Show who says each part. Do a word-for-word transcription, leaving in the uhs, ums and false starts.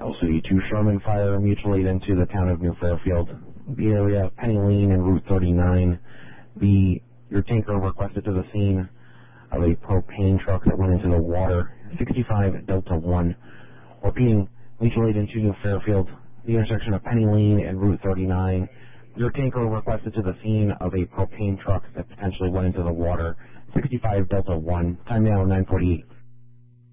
Speaker 1: L C D two Sherman fire, mutual aid into the town of New Fairfield, the area of Penny Lane and Route thirty-nine. The your tanker requested to the scene of a propane truck that went into the water, sixty-five Delta one. Repeating, mutual aid into New Fairfield, the intersection of Penny Lane and Route thirty-nine. Your tanker requested to the scene of a propane truck that potentially went into the water, sixty-five Delta one. Time now nine forty-eight.